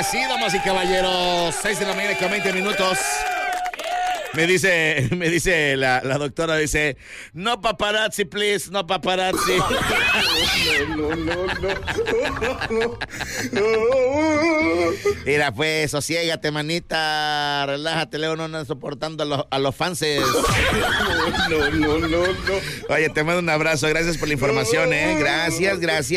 sí, damas y caballeros. 6 de la mañana con 20 minutos. Me dice la doctora, dice, no paparazzi, please, no paparazzi. No. Mira, pues, sosiégate, manita, relájate, Leo, no andas soportando a los fanses. No. Oye, te mando un abrazo, gracias por la información, Gracias.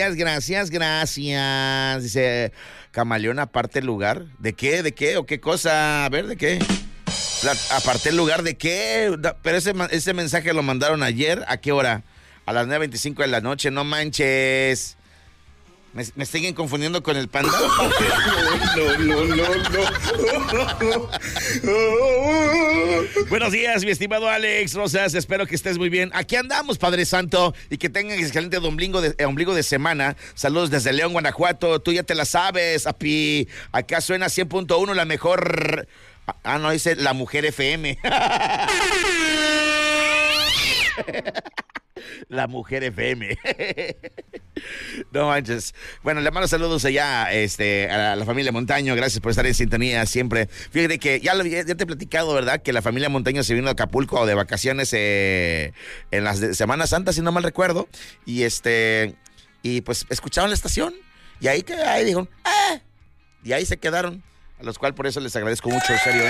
Dice, Camaleón, aparte el lugar. ¿De qué? ¿O qué cosa? A ver, ¿de qué? Aparte el lugar de qué, pero ese mensaje lo mandaron ayer, ¿a qué hora? A las 9:25 de la noche, no manches. ¿Me siguen confundiendo con el panda? No. Buenos días, mi estimado Alex Rosas, espero que estés muy bien. Aquí andamos, Padre Santo, y que tengan excelente ombligo de semana. Saludos desde León, Guanajuato. Tú ya te la sabes, api. Acá suena 100.1, la mejor... no, dice la Mujer FM. La Mujer FM. No manches. Bueno, le mando saludos allá a la familia Montaño. Gracias por estar en sintonía siempre. Fíjate que ya te he platicado, ¿verdad? Que la familia Montaño se vino a Acapulco de vacaciones en las Semana Santa, si no mal recuerdo. Y pues escucharon la estación. Y ahí dijeron, y ahí se quedaron. A los cuales por eso les agradezco mucho, en serio,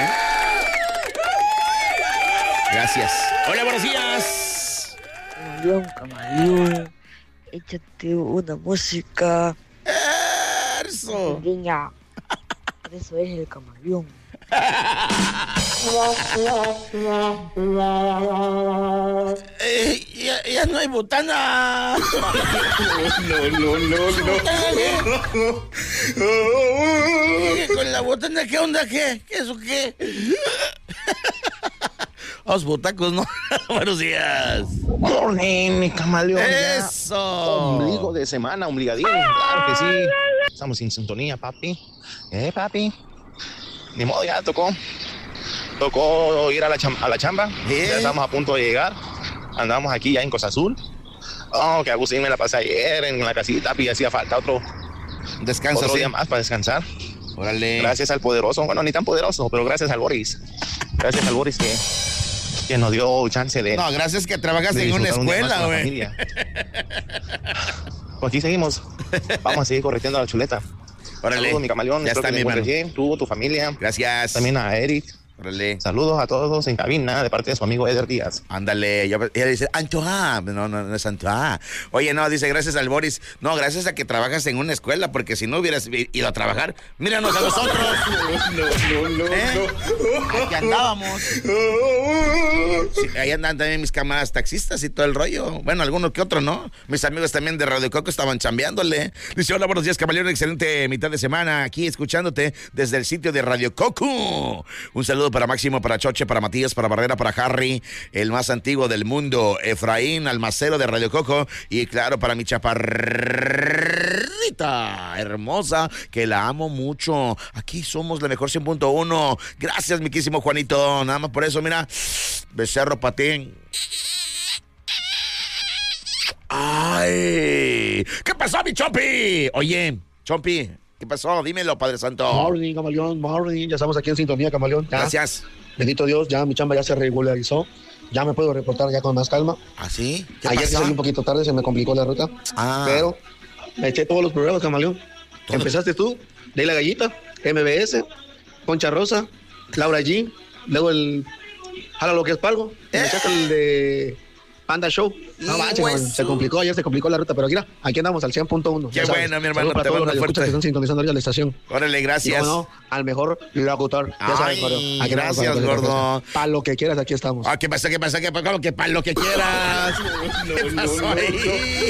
Gracias. Hola, buenos días. Camaleón, échate una música. Eso. Niña, por eso es el camaleón. Ya no hay botana. No. Con la botana, ¿qué onda? ¿Qué? ¿Eso qué? Los botacos, ¿no? Buenos días. Morning, mi camaleón. Eso. Ombligo de semana, ombligadín. Claro que sí. Estamos en sintonía, papi. Papi. Ni modo, ya tocó ir a la chamba. Ya estamos a punto de llegar. Andamos aquí ya en Costa Azul. Oh, que Agustín me la pasé ayer en la casita, y hacía falta otro día más para descansar. Órale. Gracias al poderoso, bueno, ni tan poderoso, pero gracias al Boris. Gracias al Boris que nos dio chance de... No, gracias que trabajas en una escuela, güey. Pues aquí seguimos. Vamos a seguir corrigiendo la chuleta. Órale. Saludos, mi camaleón. Ya espero está, que mi te encuentres bien, tú, tu familia. Gracias. También a Eric. Órale. Saludos a todos en cabina de parte de su amigo Eder Díaz. Ándale, ella dice, Antoine. No es Antoine. Oye, no, dice, gracias al Boris. No, gracias a que trabajas en una escuela, porque si no hubieras ido a trabajar, míranos a nosotros. No. Aquí andábamos. Sí, ahí andan también mis camaradas taxistas y todo el rollo. Bueno, alguno que otro, ¿no? Mis amigos también de Radio Coco estaban chambeándole. Dice, hola, buenos días, caballero, excelente mitad de semana aquí escuchándote desde el sitio de Radio Coco. Un saludo para Máximo, para Choche, para Matías, para Barrera, para Harry, el más antiguo del mundo, Efraín Almacero de Radio Coco, y claro, para mi chaparrita hermosa, que la amo mucho. Aquí somos la mejor 100.1. Gracias, mi quísimo Juanito. Nada más por eso, mira, becerro patín. ¡Ay! ¿Qué pasó, mi Chompi? Oye, Chompi, ¿qué pasó? Dímelo, Padre Santo. Morning, camaleón, morning. Ya estamos aquí en sintonía, camaleón. Ya. Gracias. Bendito Dios, ya mi chamba ya se regularizó. Ya me puedo reportar ya con más calma. ¿Ah, sí? ¿Qué Ayer sí pasó? salí un poquito tarde, se me complicó la ruta. Pero me eché todos los programas, camaleón. Empezaste tú, Ley la Gallita, MBS, Concha Rosa, Laura G, luego el Jala lo que es Palgo, y me echaste el de Panda Show. No manches, man, se complicó, ayer se complicó la ruta, pero mira, aquí andamos al 100.1. Qué bueno, mi hermano, para te todos mando los radioescuchas fuerte. que están sintonizando ahorita la estación. Órale, gracias. Y no, al mejor locutor. Ya sabes, gordo. Aquí gracias, gordo. Para lo que quieras, aquí estamos. ¿Qué pasa? ¿Qué para lo que quieras? ¿Qué pasó ahí?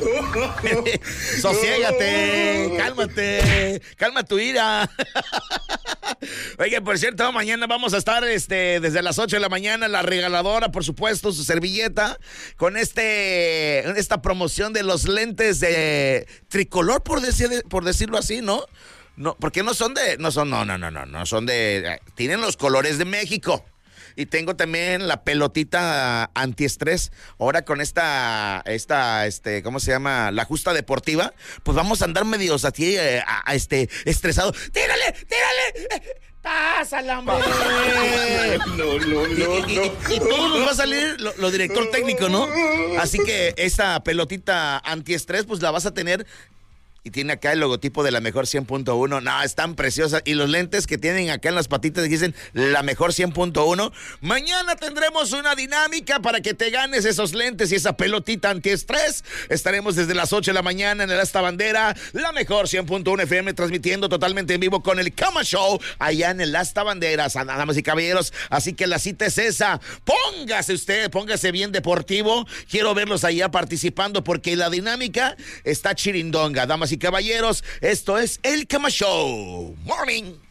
Sosiégate, cálmate, calma tu ira. Oigan, por cierto, mañana vamos a estar desde las 8 de la mañana, la regaladora, por supuesto, su servilleta, con esta promoción de los lentes de tricolor, por decirlo así, ¿no? No, porque no son de, tienen los colores de México. Y tengo también la pelotita antiestrés. Ahora con esta, ¿cómo se llama? La justa deportiva. Pues vamos a andar medios así, estresado. ¡Tírale! ¡Pásala, hombre! No. Y todo nos va a salir lo director técnico, ¿no? Así que esta pelotita antiestrés, pues la vas a tener. Y tiene acá el logotipo de la mejor 100.1. No, están preciosas. Y los lentes que tienen acá en las patitas dicen la mejor 100.1. Mañana tendremos una dinámica para que te ganes esos lentes y esa pelotita antiestrés. Estaremos desde las 8 de la mañana en el Hasta Bandera, la mejor 100.1 FM, transmitiendo totalmente en vivo con el Cama Show allá en el Hasta Banderas, damas y caballeros. Así que la cita es esa. Póngase bien deportivo. Quiero verlos allá participando porque la dinámica está chirindonga, damas y caballeros, esto es el Cama Show. Morning.